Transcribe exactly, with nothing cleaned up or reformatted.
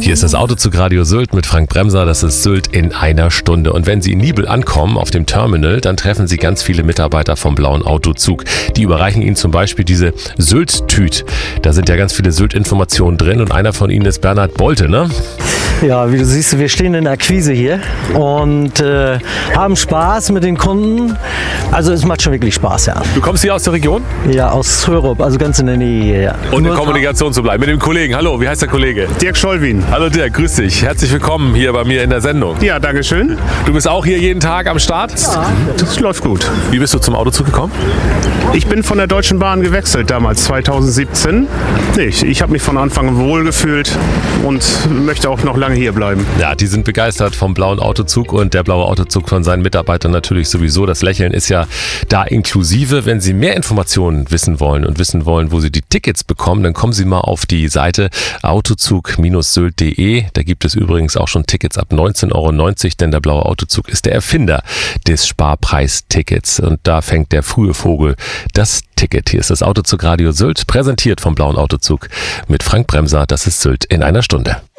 Hier ist das Autozug Radio Sylt mit Frank Bremser. Das ist Sylt in einer Stunde. Und wenn Sie in Niebel ankommen, auf dem Terminal, dann treffen Sie ganz viele Mitarbeiter vom blauen Autozug. Die überreichen Ihnen zum Beispiel diese Sylt-Tüt. Da sind ja ganz viele Sylt-Informationen drin und einer von Ihnen ist Bernhard Bolte, ne? Ja, wie du siehst, wir stehen in der Akquise hier und äh, haben Spaß mit den Kunden. Also es macht schon wirklich Spaß, ja. Du kommst hier aus der Region? Ja, aus Hörup, also ganz in der Nähe hier, ja. Und in Kommunikation zu bleiben mit dem Kollegen. Hallo, wie heißt der Kollege? Dirk Schollwin. Hallo Dirk, grüß dich. Herzlich willkommen hier bei mir in der Sendung. Ja, danke schön. Du bist auch hier jeden Tag am Start? Ja, das läuft gut. Wie bist du zum Autozug gekommen? Ich bin von der Deutschen Bahn gewechselt damals, zweitausendsiebzehn. Nee, ich, ich habe mich von Anfang an wohl gefühlt und möchte auch noch lange hier bleiben. Ja, die sind begeistert vom blauen Autozug und der blaue Autozug von seinen Mitarbeitern natürlich sowieso. Das Lächeln ist ja da inklusive. Wenn Sie mehr Informationen wissen wollen und wissen wollen, wo Sie die Tickets bekommen, dann kommen Sie mal auf die Seite autozug Sylt punkt de. Da gibt es übrigens auch schon Tickets ab neunzehn Euro neunzig, denn der blaue Autozug ist der Erfinder des Sparpreistickets. Und da fängt der frühe Vogel das Ticket. Hier ist das Autozug Radio Sylt, präsentiert vom blauen Autozug mit Frank Bremser. Das ist Sylt in einer Stunde.